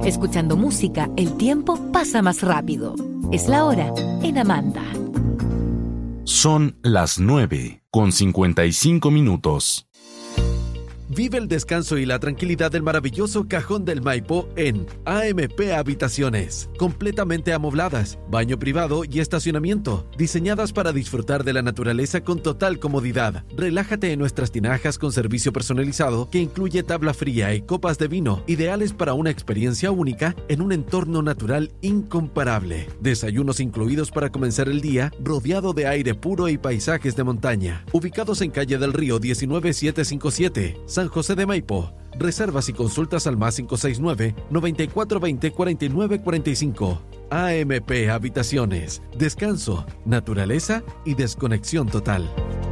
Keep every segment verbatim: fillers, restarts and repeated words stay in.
Escuchando música, el tiempo pasa más rápido. Es la hora en Amanda. Son las nueve con cincuenta y cinco minutos. Vive el descanso y la tranquilidad del maravilloso Cajón del Maipo en A M P Habitaciones. Completamente amobladas, baño privado y estacionamiento. Diseñadas para disfrutar de la naturaleza con total comodidad. Relájate en nuestras tinajas con servicio personalizado que incluye tabla fría y copas de vino. Ideales para una experiencia única en un entorno natural incomparable. Desayunos incluidos para comenzar el día rodeado de aire puro y paisajes de montaña. Ubicados en Calle del Río diecinueve setecientos cincuenta y siete. San José de Maipo. Reservas y consultas al más cinco seis nueve, noventa y cuatro veinte, cuarenta y nueve cuarenta y cinco. A M P Habitaciones. Descanso, naturaleza y desconexión total.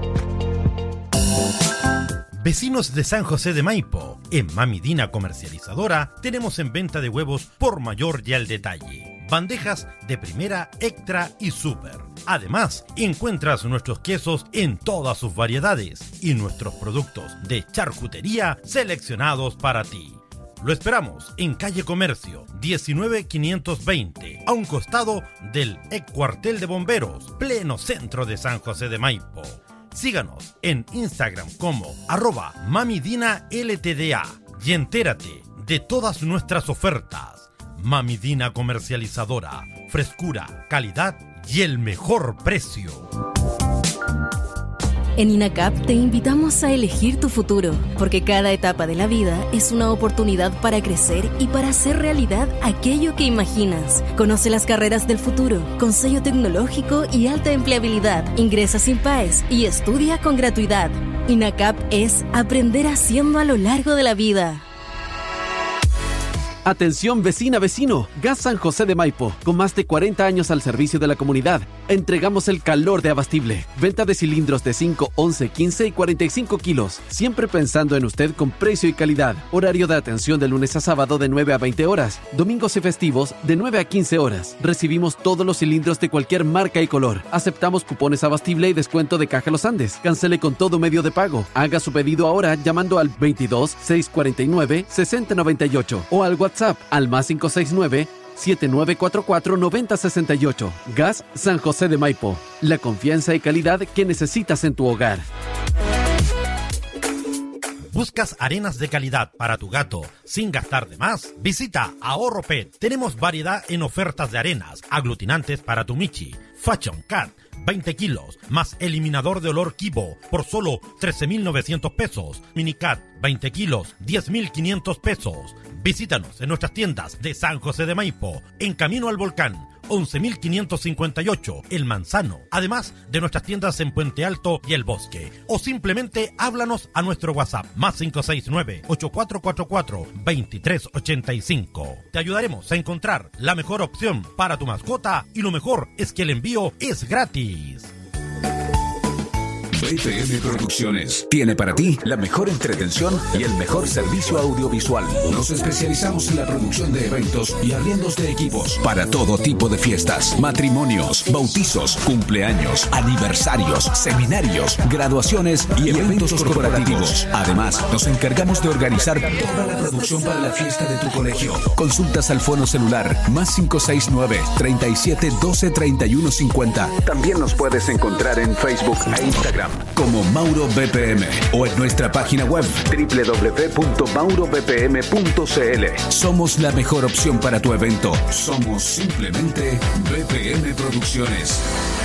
Vecinos de San José de Maipo, en Mami Dina Comercializadora tenemos en venta de huevos por mayor y al detalle. Bandejas de primera, extra y super. Además, encuentras nuestros quesos en todas sus variedades y nuestros productos de charcutería seleccionados para ti. Lo esperamos en Calle Comercio diecinueve quinientos veinte, a un costado del ex cuartel de bomberos, pleno centro de San José de Maipo. Síganos en Instagram como arroba mamidinaltda y entérate de todas nuestras ofertas. Mami Dina Comercializadora, frescura, calidad y el mejor precio. En INACAP te invitamos a elegir tu futuro, porque cada etapa de la vida es una oportunidad para crecer y para hacer realidad aquello que imaginas. Conoce las carreras del futuro, con sello tecnológico y alta empleabilidad. Ingresa sin P A E S y estudia con gratuidad. INACAP es aprender haciendo a lo largo de la vida. Atención vecina, vecino, Gas San José de Maipo, con más de cuarenta años al servicio de la comunidad. Entregamos el calor de Abastible. Venta de cilindros de cinco, once, quince y cuarenta y cinco kilos. Siempre pensando en usted con precio y calidad. Horario de atención de lunes a sábado de nueve a veinte horas. Domingos y festivos de nueve a quince horas. Recibimos todos los cilindros de cualquier marca y color. Aceptamos cupones Abastible y descuento de Caja Los Andes. Cancele con todo medio de pago. Haga su pedido ahora llamando al veintidós, seiscientos cuarenta y nueve, sesenta noventa y ocho o al WhatsApp al más cinco seis nueve, siete nueve cuatro cuatro, nueve cero seis ocho. Gas San José de Maipo. La confianza y calidad que necesitas en tu hogar. ¿Buscas arenas de calidad para tu gato sin gastar de más? Visita Ahorro Pet. Tenemos variedad en ofertas de arenas, aglutinantes para tu Michi, Fashion Cat, veinte kilos, más eliminador de olor Kibo por solo trece mil novecientos pesos. Minicat, veinte kilos, diez mil quinientos pesos. Visítanos en nuestras tiendas de San José de Maipo, en Camino al Volcán, once mil quinientos cincuenta y ocho, El Manzano, además de nuestras tiendas en Puente Alto y El Bosque. O simplemente háblanos a nuestro WhatsApp, más cinco seis nueve, ocho cuatro cuatro cuatro, dos tres ocho cinco. Te ayudaremos a encontrar la mejor opción para tu mascota y lo mejor es que el envío es gratis. B P M Producciones tiene para ti la mejor entretención y el mejor servicio audiovisual. Nos especializamos en la producción de eventos y arriendos de equipos para todo tipo de fiestas, matrimonios, bautizos, cumpleaños, aniversarios, seminarios, graduaciones y eventos corporativos. Además, nos encargamos de organizar toda la producción para la fiesta de tu colegio. Consultas al fono celular más cinco seis nueve, treinta y siete, doce, treinta y uno cincuenta. También nos puedes encontrar en Facebook e Instagram como Mauro B P M o en nuestra página web doble u doble u doble u punto mauro b p m punto c l. Somos la mejor opción para tu evento. Somos simplemente B P M Producciones.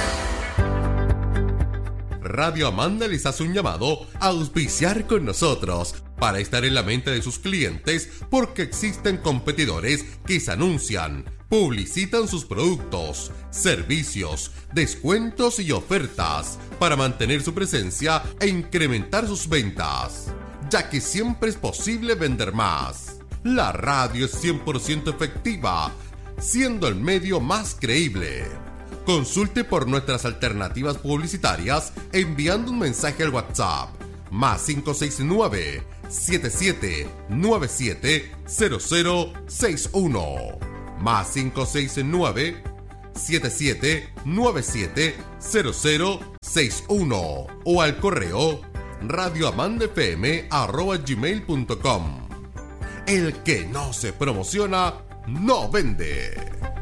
Radio Amanda les hace un llamado a auspiciar con nosotros para estar en la mente de sus clientes, porque existen competidores que se anuncian, publicitan sus productos, servicios, descuentos y ofertas para mantener su presencia e incrementar sus ventas, ya que siempre es posible vender más. La radio es cien por ciento efectiva, siendo el medio más creíble. Consulte por nuestras alternativas publicitarias enviando un mensaje al WhatsApp más cinco seis nueve, siete siete nueve siete, cero cero seis uno más cinco seis nueve, siete siete nueve siete, cero cero seis uno o al correo radioamandafm arroba gmail punto com. El que no se promociona no vende.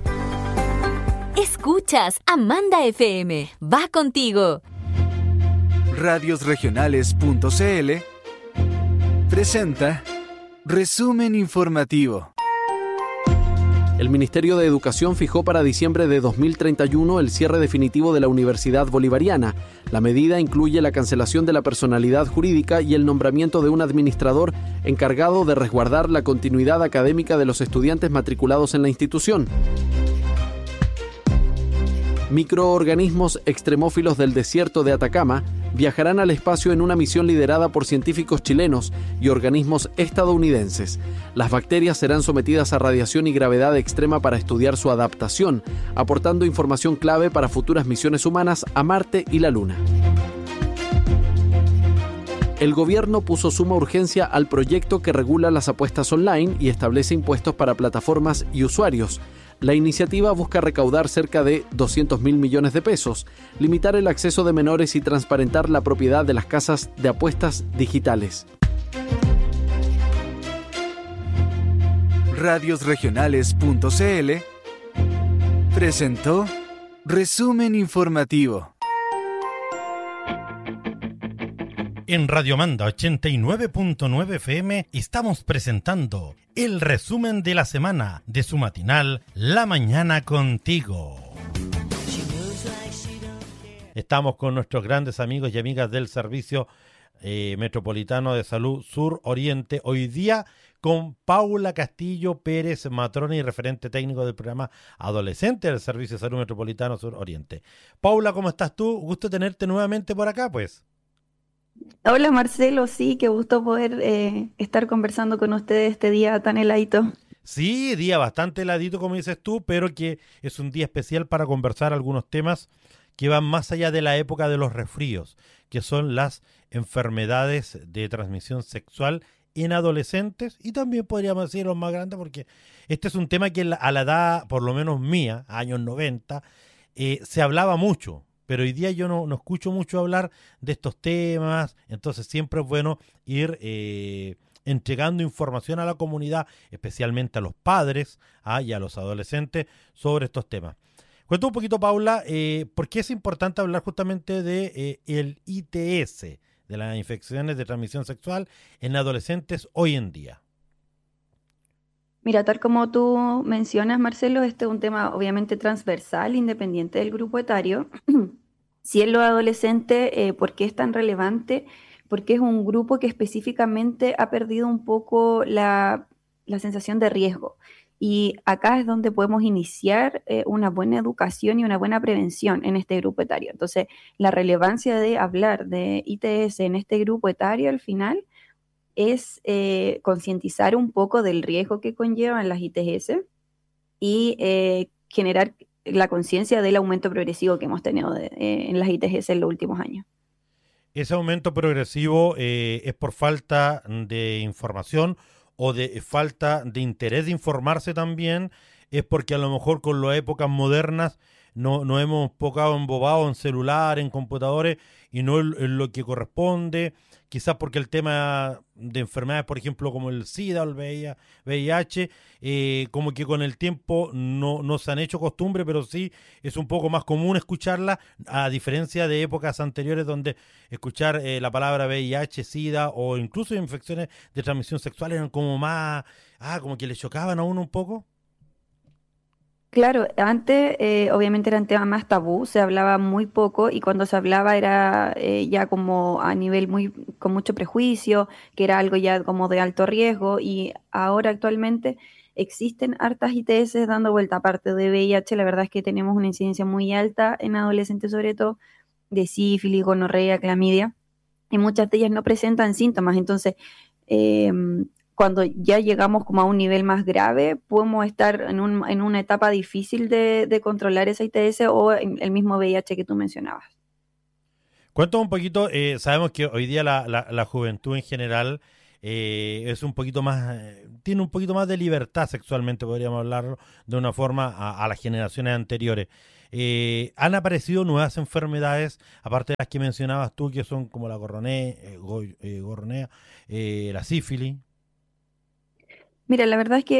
Escuchas Amanda F M. Va contigo. Radiosregionales.cl presenta Resumen Informativo. El Ministerio de Educación fijó para diciembre de dos mil treinta y uno el cierre definitivo de la Universidad Bolivariana. La medida incluye la cancelación de la personalidad jurídica y el nombramiento de un administrador encargado de resguardar la continuidad académica de los estudiantes matriculados en la institución. Microorganismos extremófilos del desierto de Atacama viajarán al espacio en una misión liderada por científicos chilenos y organismos estadounidenses. Las bacterias serán sometidas a radiación y gravedad extrema para estudiar su adaptación, aportando información clave para futuras misiones humanas a Marte y la Luna. El gobierno puso suma urgencia al proyecto que regula las apuestas online y establece impuestos para plataformas y usuarios. La iniciativa busca recaudar cerca de doscientos mil millones de pesos, limitar el acceso de menores y transparentar la propiedad de las casas de apuestas digitales. Radiosregionales.cl presentó Resumen Informativo. En Radio Manda ochenta y nueve punto nueve F M estamos presentando el resumen de la semana de su matinal La Mañana Contigo. Estamos con nuestros grandes amigos y amigas del Servicio eh, Metropolitano de Salud Sur Oriente. Hoy día con Paula Castillo Pérez, matrona y referente técnico del programa Adolescente del Servicio de Salud Metropolitano Sur Oriente. Paula, ¿cómo estás tú? Gusto tenerte nuevamente por acá, pues. Hola Marcelo, sí, qué gusto poder eh, estar conversando con ustedes este día tan heladito. Sí, día bastante heladito como dices tú, pero que es un día especial para conversar algunos temas que van más allá de la época de los resfríos, que son las enfermedades de transmisión sexual en adolescentes y también podríamos decir los más grandes, porque este es un tema que a la edad, por lo menos mía, años noventa, eh, se hablaba mucho. Pero hoy día yo no, no escucho mucho hablar de estos temas, entonces siempre es bueno ir eh, entregando información a la comunidad, especialmente a los padres ¿ah? y a los adolescentes sobre estos temas. Cuéntame un poquito, Paula, eh, ¿por qué es importante hablar justamente de eh, el I T S, de las infecciones de transmisión sexual en adolescentes hoy en día? Mira, tal como tú mencionas, Marcelo, este es un tema obviamente transversal, independiente del grupo etario. Si en los adolescentes, eh, ¿por qué es tan relevante? Porque es un grupo que específicamente ha perdido un poco la, la sensación de riesgo. Y acá es donde podemos iniciar eh, una buena educación y una buena prevención en este grupo etario. Entonces, la relevancia de hablar de I T S en este grupo etario al final es eh, concientizar un poco del riesgo que conllevan las I T S y eh, generar la conciencia del aumento progresivo que hemos tenido de, eh, en las I T S en los últimos años. ¿Ese aumento progresivo eh, es por falta de información o de falta de interés de informarse también? ¿Es porque a lo mejor con las épocas modernas no, no hemos pocado embobado en celular, en computadores y no en, en lo que corresponde? Quizás porque el tema de enfermedades, por ejemplo, como el SIDA o el V I H, eh, como que con el tiempo no, no se han hecho costumbre, pero sí es un poco más común escucharla, a diferencia de épocas anteriores donde escuchar eh, la palabra V I H, SIDA o incluso infecciones de transmisión sexual eran como más, ah, como que le chocaban a uno un poco. Claro, antes eh, obviamente eran temas más tabú, se hablaba muy poco y cuando se hablaba era eh, ya como a nivel muy, con mucho prejuicio, que era algo ya como de alto riesgo y ahora actualmente existen hartas I T S dando vuelta, aparte de V I H, la verdad es que tenemos una incidencia muy alta en adolescentes sobre todo, de sífilis, gonorrea, clamidia y muchas de ellas no presentan síntomas, entonces eh, cuando ya llegamos como a un nivel más grave, podemos estar en, un, en una etapa difícil de, de controlar esa I T S o el mismo V I H que tú mencionabas. Cuéntame un poquito, eh, sabemos que hoy día la, la, la juventud en general eh, es un poquito más, eh, tiene un poquito más de libertad sexualmente, podríamos hablarlo de una forma a, a las generaciones anteriores. Eh, ¿Han aparecido nuevas enfermedades, aparte de las que mencionabas tú, que son como la gorronea, eh, go, eh, gorronea eh, la sífilis? Mira, la verdad es que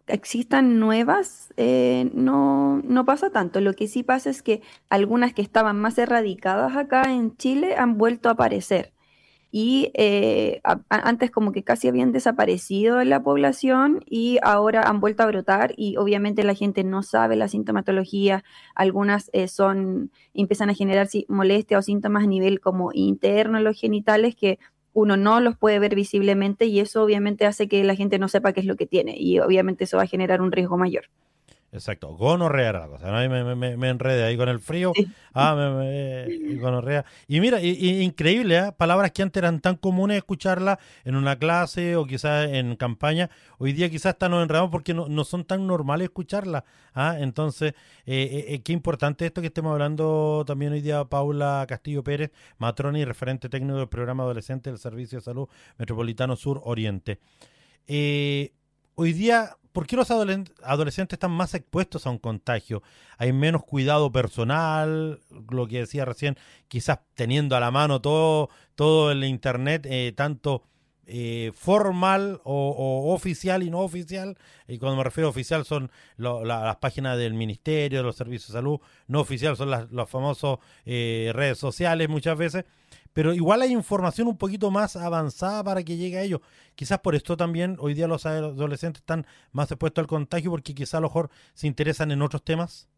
existan nuevas, eh, no, no pasa tanto. Lo que sí pasa es que algunas que estaban más erradicadas acá en Chile han vuelto a aparecer. Y eh, a- a- antes como que casi habían desaparecido en la población y ahora han vuelto a brotar y obviamente la gente no sabe la sintomatología, algunas eh, son, empiezan a generar sí, molestia o síntomas a nivel como interno en los genitales que uno no los puede ver visiblemente y eso obviamente hace que la gente no sepa qué es lo que tiene y obviamente eso va a generar un riesgo mayor. Exacto, gonorrea era la cosa, ¿no? Ahí me, me, me- me enredé ahí con el frío. Sí. Ah, me, me- gonorrea. Y mira, y- y increíble, ¿eh? Palabras que antes eran tan comunes escucharlas en una clase o quizás en campaña, hoy día quizás están nos enredamos porque no, no son tan normales escucharlas. ¿Ah? Entonces, eh, eh, eh, qué importante esto que estemos hablando también hoy día, Paula Castillo Pérez, matrona y referente técnico del programa adolescente del Servicio de Salud Metropolitano Sur Oriente. Eh, Hoy día, ¿por qué los adolen- adolescentes están más expuestos a un contagio? Hay menos cuidado personal, lo que decía recién, quizás teniendo a la mano todo, todo el internet, eh, tanto eh, formal o, o oficial y no oficial. Y cuando me refiero a oficial son lo- la- las páginas del Ministerio, de los Servicios de Salud, no oficial son las, las famosas eh, redes sociales muchas veces. Pero igual hay información un poquito más avanzada para que llegue a ellos. Quizás por esto también hoy día los adolescentes están más expuestos al contagio porque quizás a lo mejor se interesan en otros temas.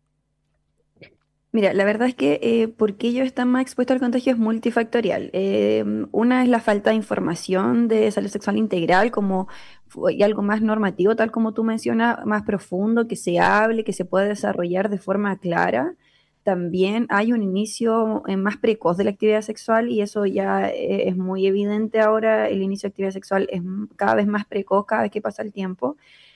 Mira, la verdad es que eh, porque ellos están más expuestos al contagio es multifactorial. Eh, una es la falta de información de salud sexual integral, como fu- y algo más normativo, tal como tú mencionas, más profundo, que se hable, que se pueda desarrollar de forma clara. También hay un inicio eh, más precoz de la actividad sexual y eso ya eh, es muy evidente ahora. El inicio de actividad sexual es m- cada vez más precoz cada vez que pasa el tiempo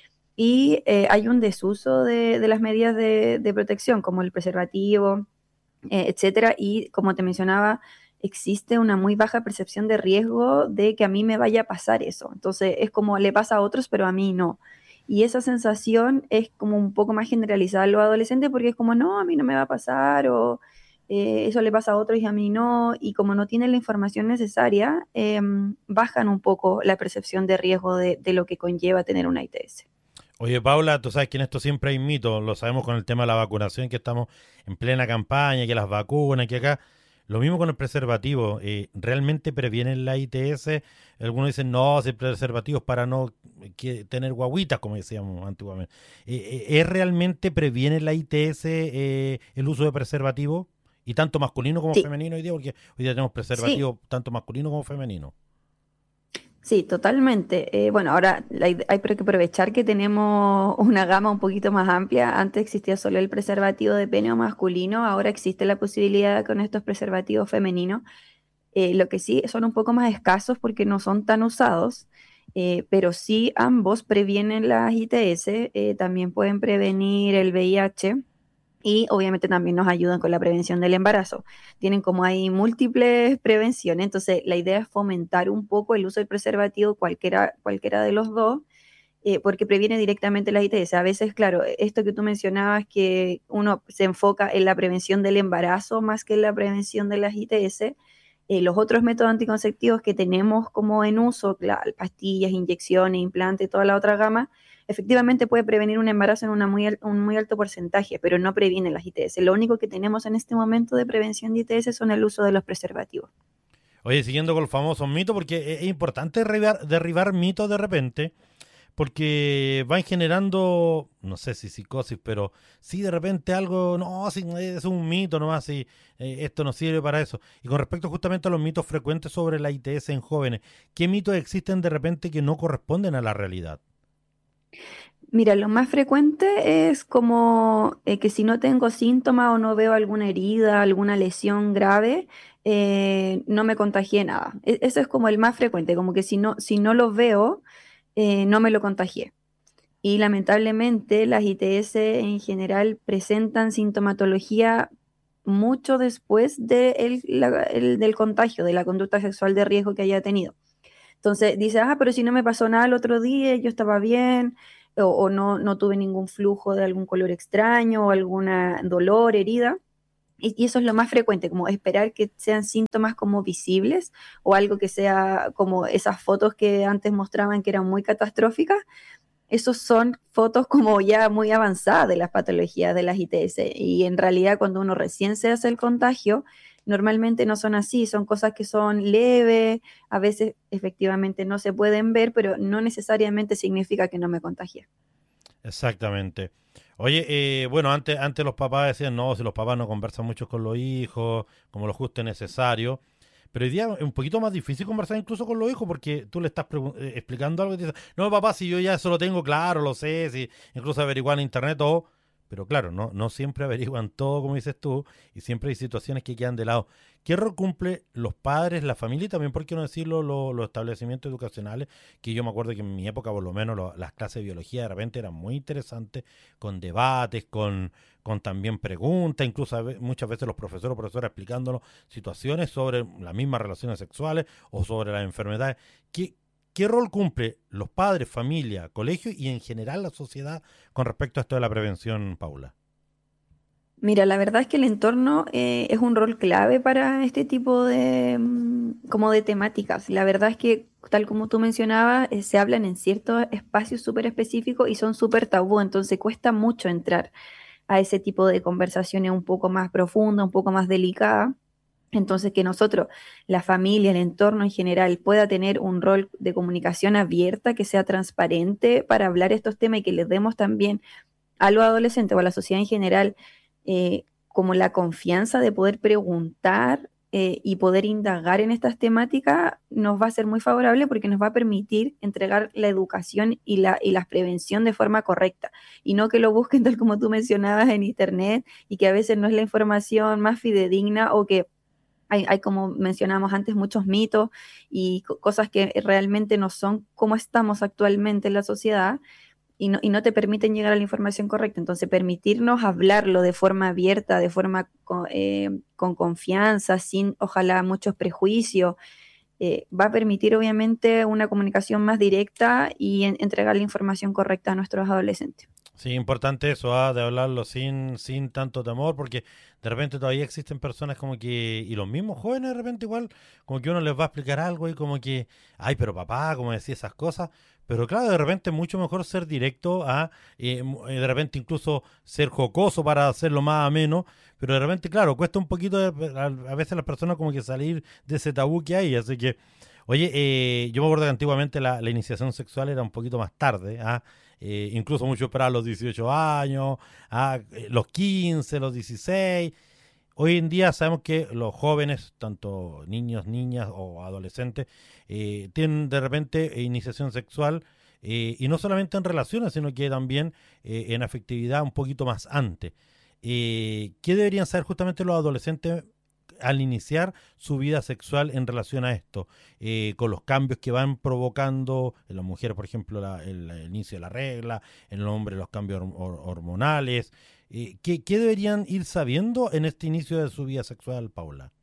y eh, hay un desuso de, de las medidas de, de protección, como el preservativo, eh, etcétera. Y como te mencionaba, existe una muy baja percepción de riesgo de que a mí me vaya a pasar eso. Entonces es como le pasa a otros, pero a mí no. Y esa sensación es como un poco más generalizada en los adolescentes porque es como, no, a mí no me va a pasar o eh, eso le pasa a otros y a mí no. Y como no tienen la información necesaria, em, bajan un poco la percepción de riesgo de, de lo que conlleva tener una I T S. Oye, Paula, tú sabes que en esto siempre hay mitos, lo sabemos con el tema de la vacunación, que estamos en plena campaña, que las vacunas, que acá. Lo mismo con el preservativo, eh, ¿realmente previenen la I T S? Algunos dicen, no, si el preservativo es para no que, tener guaguitas, como decíamos antiguamente. Eh, eh, ¿Es realmente previene la I T S eh, el uso de preservativo? Y tanto masculino como Sí, femenino hoy día, porque hoy día tenemos sí. preservativo tanto masculino como femenino. Sí, totalmente. Eh, bueno, ahora la ide- hay que aprovechar que tenemos una gama un poquito más amplia. Antes existía solo el preservativo de pene o masculino, ahora existe la posibilidad con estos preservativos femeninos. Eh, lo que sí son un poco más escasos porque no son tan usados, eh, pero sí ambos previenen las I T S, eh, también pueden prevenir el V I H y obviamente también nos ayudan con la prevención del embarazo. Tienen como hay múltiples prevenciones, entonces la idea es fomentar un poco el uso del preservativo, cualquiera, cualquiera de los dos, eh, porque previene directamente las I T S. A veces, claro, esto que tú mencionabas, que uno se enfoca en la prevención del embarazo más que en la prevención de las I T S. Eh, los otros métodos anticonceptivos que tenemos como en uso, la- pastillas, inyecciones, implantes, toda la otra gama, efectivamente puede prevenir un embarazo en una muy al- un muy alto porcentaje, pero no previene las I T S. Lo único que tenemos en este momento de prevención de I T S son el uso de los preservativos. Oye, siguiendo con los famosos mitos, porque es importante derribar, derribar mitos de repente, porque van generando, no sé si psicosis, pero sí de repente algo, no, sí, es un mito nomás, sí, eh, esto no sirve para eso. Y con respecto justamente a los mitos frecuentes sobre la I T S en jóvenes, ¿qué mitos existen de repente que no corresponden a la realidad? Mira, lo más frecuente es como eh, que si no tengo síntomas o no veo alguna herida, alguna lesión grave, eh, no me contagié nada. E- Eso es como el más frecuente, como que si no, si no lo veo, eh, no me lo contagié. Y lamentablemente las I T S en general presentan sintomatología mucho después de el- la- el- del contagio, de la conducta sexual de riesgo que haya tenido. Entonces dice, ah, pero si no me pasó nada el otro día, yo estaba bien, o, o no, no tuve ningún flujo de algún color extraño, o alguna dolor, herida. Y, y eso es lo más frecuente, como esperar que sean síntomas como visibles o algo que sea como esas fotos que antes mostraban que eran muy catastróficas, esos son fotos como ya muy avanzadas de las patologías de las I T S. Y en realidad cuando uno recién se hace el contagio, normalmente no son así, son cosas que son leves, a veces efectivamente no se pueden ver, pero no necesariamente significa que no me contagié. Exactamente. Oye, eh, bueno, antes, antes los papás decían, no, si los papás no conversan mucho con los hijos, como lo justo y necesario. Pero hoy día es un poquito más difícil conversar incluso con los hijos porque tú le estás pregun- eh, explicando algo y te dices, no, papá, si yo ya eso lo tengo claro, lo sé, si incluso averiguar en internet todo. Pero claro, no, no siempre averiguan todo, como dices tú, y siempre hay situaciones que quedan de lado. ¿Qué rol cumple los padres, la familia y también, por qué no decirlo, lo- los establecimientos educacionales? Que yo me acuerdo que en mi época, por lo menos, lo- las clases de biología de repente eran muy interesantes, con debates, con, con también preguntas, incluso a ve- muchas veces los profesores o profesoras explicándonos situaciones sobre las mismas relaciones sexuales o sobre las enfermedades. ¿Qué, qué rol cumple los padres, familia, colegio y en general la sociedad con respecto a esto de la prevención, Paula? Mira, la verdad es que el entorno eh, es un rol clave para este tipo de, mm, como de temáticas. La verdad es que, tal como tú mencionabas, eh, se hablan en ciertos espacios súper específicos y son súper tabú, entonces cuesta mucho entrar a ese tipo de conversaciones un poco más profundas, un poco más delicadas. Entonces, que nosotros, la familia, el entorno en general, pueda tener un rol de comunicación abierta, que sea transparente para hablar estos temas y que les demos también a los adolescentes o a la sociedad en general eh, como la confianza de poder preguntar eh, y poder indagar en estas temáticas, nos va a ser muy favorable porque nos va a permitir entregar la educación y la, y la prevención de forma correcta y no que lo busquen tal como tú mencionabas en internet y que a veces no es la información más fidedigna o que hay, hay, como mencionamos antes, muchos mitos y co- cosas que realmente no son como estamos actualmente en la sociedad y no, y no te permiten llegar a la información correcta. Entonces, permitirnos hablarlo de forma abierta, de forma co- eh, con confianza, sin ojalá muchos prejuicios, eh, va a permitir obviamente una comunicación más directa y en- entregar la información correcta a nuestros adolescentes. Sí, importante eso, ah, de hablarlo sin, sin tanto temor, porque de repente todavía existen personas como que, y los mismos jóvenes de repente igual, como que uno les va a explicar algo y como que, ay, pero papá, como decía esas cosas, pero claro, de repente es mucho mejor ser directo a, eh, mu- eh, de repente incluso ser jocoso para hacerlo más ameno, pero de repente, claro, cuesta un poquito de- a, a veces a las personas como que salir de ese tabú que hay, así que, oye, eh, yo me acuerdo que antiguamente la, la iniciación sexual era un poquito más tarde, ¿ah? Eh, incluso mucho esperaban los dieciocho años, ah, eh, los quince, los dieciséis. Hoy en día sabemos que los jóvenes, tanto niños, niñas o adolescentes, eh, tienen de repente eh, iniciación sexual eh, y no solamente en relaciones, sino que también eh, en afectividad un poquito más antes. Eh, ¿Qué deberían saber justamente los adolescentes al iniciar su vida sexual en relación a esto, eh, con los cambios que van provocando en la mujer, por ejemplo, la- el, el inicio de la regla, en el hombre los cambios horm- hor- hormonales? Eh, ¿qué, qué deberían ir sabiendo en este inicio de su vida sexual, Paula?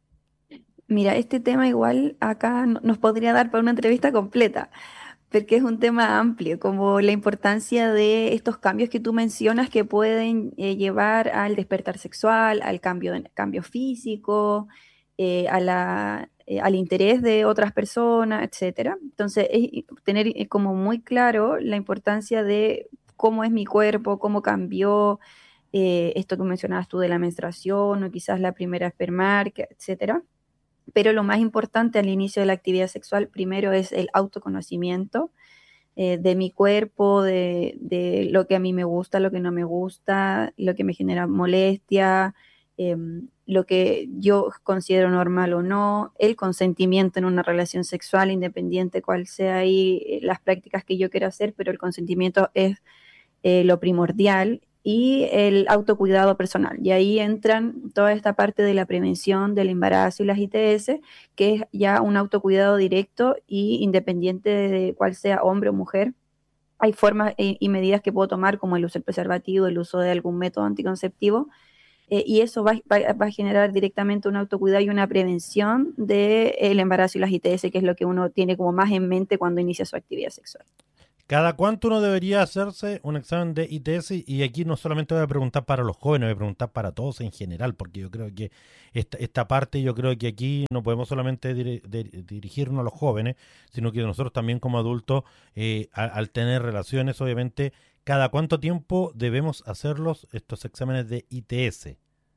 Mira, este tema igual acá no- nos podría dar para una entrevista completa, porque es un tema amplio, como la importancia de estos cambios que tú mencionas que pueden eh, llevar al despertar sexual, al cambio, de- cambio físico, eh, a la, eh, al interés de otras personas, etcétera. Entonces, es i- tener eh, como muy claro la importancia de cómo es mi cuerpo, cómo cambió eh, esto que mencionabas tú de la menstruación o quizás la primera espermarca, etcétera. Pero lo más importante al inicio de la actividad sexual primero es el autoconocimiento eh, de mi cuerpo, de, de lo que a mí me gusta, lo que no me gusta, lo que me genera molestia, eh, lo que yo considero normal o no, el consentimiento en una relación sexual, independiente cuál sea ahí eh, las prácticas que yo quiera hacer, pero el consentimiento es eh, lo primordial y el autocuidado personal. Y ahí entran toda esta parte de la prevención del embarazo y las I T S, que es ya un autocuidado directo y independiente de cuál sea hombre o mujer. Hay formas y, y medidas que puedo tomar como el uso del preservativo, el uso de algún método anticonceptivo, eh, y eso va, va, va, a generar directamente un autocuidado y una prevención del embarazo y las I T S, que es lo que uno tiene como más en mente cuando inicia su actividad sexual. ¿Cada cuánto uno debería hacerse un examen de I T S? Y aquí no solamente voy a preguntar para los jóvenes, voy a preguntar para todos en general, porque yo creo que esta, esta parte, yo creo que aquí no podemos solamente dir, dir, dirigirnos a los jóvenes, sino que nosotros también como adultos, eh, al, al tener relaciones, obviamente, ¿cada cuánto tiempo debemos hacerlos estos exámenes de I T S?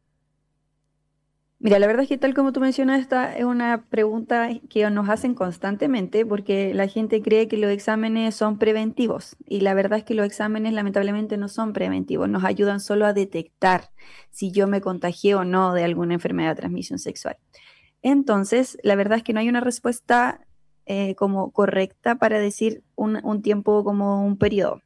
Mira, la verdad es que tal como tú mencionas, esta es una pregunta que nos hacen constantemente porque la gente cree que los exámenes son preventivos y la verdad es que los exámenes lamentablemente no son preventivos, nos ayudan solo a detectar si yo me contagié o no de alguna enfermedad de transmisión sexual. Entonces, la verdad es que no hay una respuesta eh, como correcta para decir un, un tiempo como un periodo.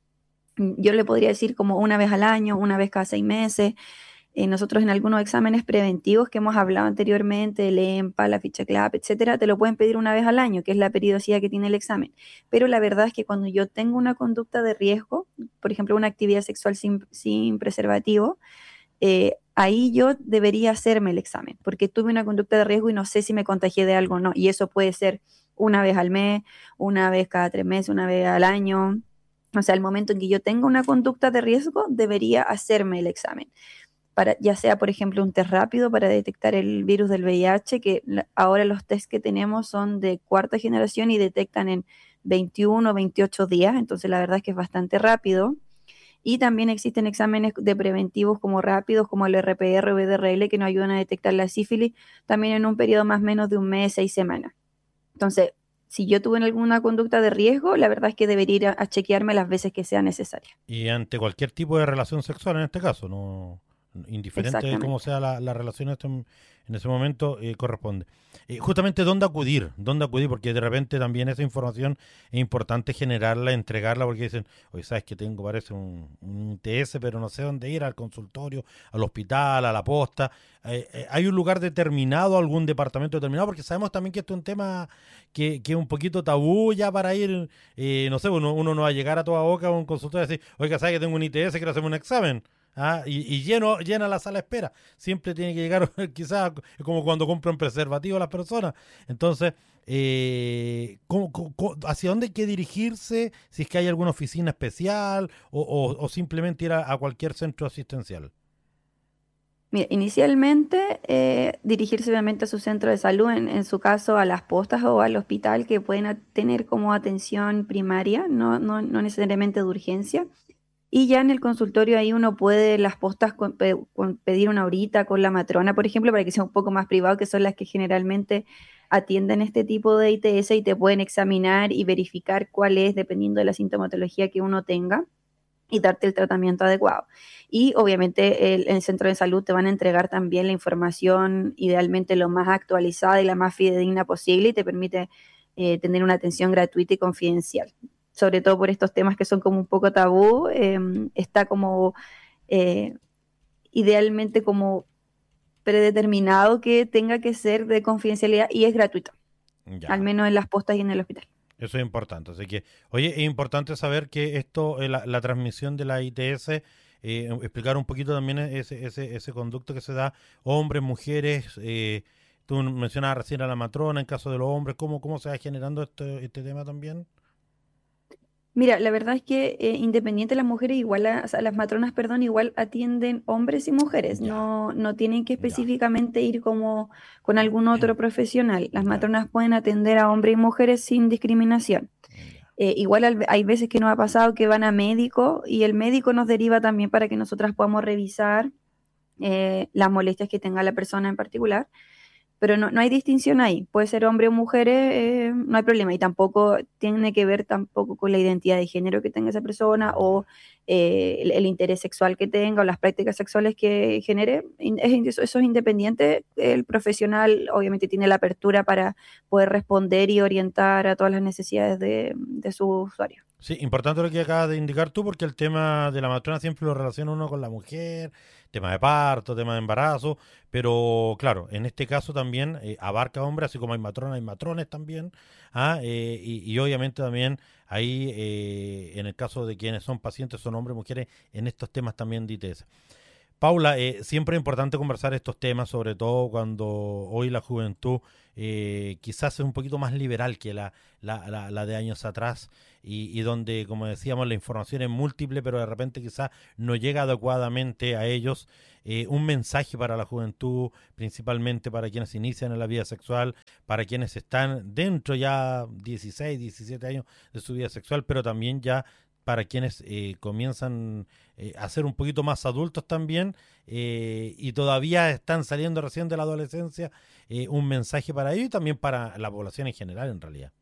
Yo le podría decir como una vez al año, una vez cada seis meses. Eh, nosotros en algunos exámenes preventivos que hemos hablado anteriormente, el EMPA, la ficha CLAP, etcétera, te lo pueden pedir una vez al año, que es la periodicidad que tiene el examen. Pero la verdad es que cuando yo tengo una conducta de riesgo, por ejemplo, una actividad sexual sin, sin preservativo, eh, ahí yo debería hacerme el examen, porque tuve una conducta de riesgo y no sé si me contagié de algo o no. Y eso puede ser una vez al mes, una vez cada tres meses, una vez al año. O sea, al momento en que yo tenga una conducta de riesgo, debería hacerme el examen. Para, ya sea, por ejemplo, un test rápido para detectar el virus del V I H, que la, ahora los tests que tenemos son de cuarta generación y detectan en veintiuno o veintiocho días, entonces la verdad es que es bastante rápido. Y también existen exámenes de preventivos como rápidos, como el R P R o V D R L, que nos ayudan a detectar la sífilis también en un periodo más o menos de un mes, seis semanas. Entonces, si yo tuve alguna conducta de riesgo, la verdad es que debería ir a, a chequearme las veces que sea necesaria. Y ante cualquier tipo de relación sexual en este caso, ¿no? Indiferente de cómo sea la, la relación en, este, en ese momento, eh, corresponde. Eh, justamente, ¿dónde acudir? ¿Dónde acudir? Porque de repente también esa información es importante generarla, entregarla, porque dicen, oye, sabes que tengo, parece un, un I T S, pero no sé dónde ir, al consultorio, al hospital, a la posta. Eh, eh, ¿Hay un lugar determinado, algún departamento determinado? Porque sabemos también que esto es un tema que, que es un poquito tabú ya para ir, eh, no sé, uno, uno no va a llegar a toda boca a un consultorio y decir, oiga, ¿sabes que tengo un I T S, quiero hacerme un examen? Ah, y, y lleno, llena la sala de espera. Siempre tiene que llegar, quizás, como cuando compran preservativo las personas. Entonces, eh, ¿cómo, cómo, ¿hacia dónde hay que dirigirse? Si es que hay alguna oficina especial o, o, o simplemente ir a, a cualquier centro asistencial. Mira, inicialmente eh, dirigirse obviamente a su centro de salud, en, en su caso a las postas o al hospital, que pueden tener como atención primaria, no, no, no necesariamente de urgencia. Y ya en el consultorio ahí uno puede, las postas, con, con pedir una horita con la matrona, por ejemplo, para que sea un poco más privado, que son las que generalmente atienden este tipo de I T S y te pueden examinar y verificar cuál es, dependiendo de la sintomatología que uno tenga, y darte el tratamiento adecuado. Y obviamente el, el centro de salud te van a entregar también la información idealmente lo más actualizada y la más fidedigna posible y te permite eh, tener una atención gratuita y confidencial. Sobre todo por estos temas que son como un poco tabú, eh, está como eh, idealmente como predeterminado que tenga que ser de confidencialidad y es gratuito, ya. Al menos en las postas y en el hospital. Eso es importante, así que, oye, es importante saber que esto, eh, la, la transmisión de la I T S, eh, explicar un poquito también ese, ese, ese conducto que se da, hombres, mujeres, eh, tú mencionabas recién a la matrona, en caso de los hombres, ¿cómo, cómo se va generando este, este tema también? Mira, la verdad es que eh, independiente de las mujeres, igual a, o sea, las matronas, perdón, igual atienden hombres y mujeres, no, no tienen que específicamente ya. ir como con algún otro profesional. Las ya. matronas pueden atender a hombres y mujeres sin discriminación. Eh, igual al, hay veces que nos ha pasado que van a médico y el médico nos deriva también para que nosotras podamos revisar eh, las molestias que tenga la persona en particular. Pero no, no hay distinción ahí, puede ser hombre o mujer, eh, no hay problema, y tampoco tiene que ver tampoco con la identidad de género que tenga esa persona o eh, el, el interés sexual que tenga o las prácticas sexuales que genere, es, eso es independiente, el profesional obviamente tiene la apertura para poder responder y orientar a todas las necesidades de, de su usuario. Sí, importante lo que acabas de indicar tú, porque el tema de la matrona siempre lo relaciona uno con la mujer, tema de parto, tema de embarazo, pero claro, en este caso también eh, abarca hombres, así como hay matronas, hay matrones también, ¿ah? eh, y, y obviamente también ahí, eh, en el caso de quienes son pacientes, son hombres, mujeres, en estos temas también de I T S. Paula, eh, siempre es importante conversar estos temas, sobre todo cuando hoy la juventud eh, quizás es un poquito más liberal que la, la, la, la de años atrás. y, y donde, como decíamos, la información es múltiple, pero de repente quizás no llega adecuadamente a ellos. Eh, un mensaje para la juventud, principalmente para quienes inician en la vida sexual, para quienes están dentro ya dieciséis, diecisiete años de su vida sexual, pero también ya para quienes eh, comienzan eh, a ser un poquito más adultos también eh, y todavía están saliendo recién de la adolescencia, eh, un mensaje para ellos y también para la población en general, en realidad.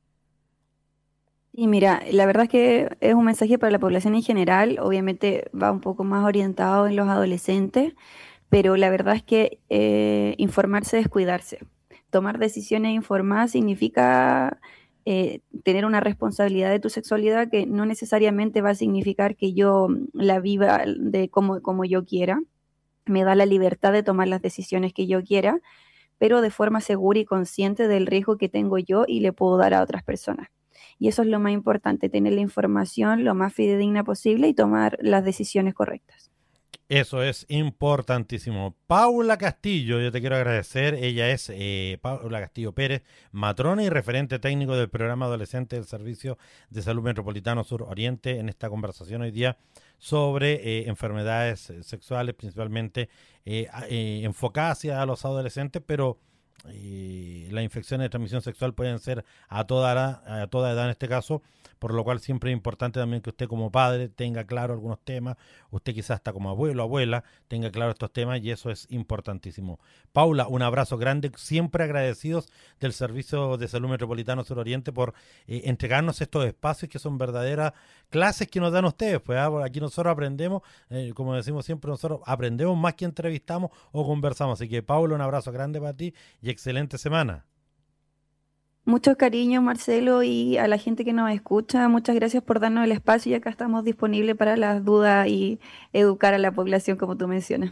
Y mira, la verdad es que es un mensaje para la población en general, obviamente va un poco más orientado en los adolescentes, pero la verdad es que eh, informarse es cuidarse. Tomar decisiones informadas significa eh, tener una responsabilidad de tu sexualidad que no necesariamente va a significar que yo la viva de como, como yo quiera. Me da la libertad de tomar las decisiones que yo quiera, pero de forma segura y consciente del riesgo que tengo yo y le puedo dar a otras personas. Y eso es lo más importante, tener la información lo más fidedigna posible y tomar las decisiones correctas. Eso es importantísimo. Paula Castillo, yo te quiero agradecer. Ella es eh, Paula Castillo Pérez, matrona y referente técnico del programa adolescente del Servicio de Salud Metropolitano Sur Oriente, en esta conversación hoy día sobre eh, enfermedades sexuales, principalmente eh, eh, enfocadas hacia los adolescentes, pero eh, las infecciones de transmisión sexual pueden ser a toda edad, a toda edad en este caso, por lo cual siempre es importante también que usted como padre tenga claro algunos temas, usted quizás hasta como abuelo o abuela tenga claro estos temas, y eso es importantísimo. Paula, un abrazo grande, siempre agradecidos del Servicio de Salud Metropolitano Sur Oriente por eh, entregarnos estos espacios que son verdaderas clases que nos dan ustedes, pues ¿ah? Aquí nosotros aprendemos, eh, como decimos siempre, nosotros aprendemos más que entrevistamos o conversamos, así que Paula, un abrazo grande para ti y excelente semana. Muchos cariños, Marcelo, y a la gente que nos escucha, muchas gracias por darnos el espacio y acá estamos disponibles para las dudas y educar a la población, como tú mencionas.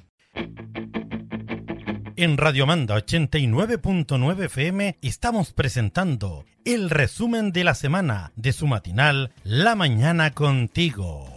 En Radio Manda ochenta y nueve punto nueve F M estamos presentando el resumen de la semana de su matinal La Mañana Contigo.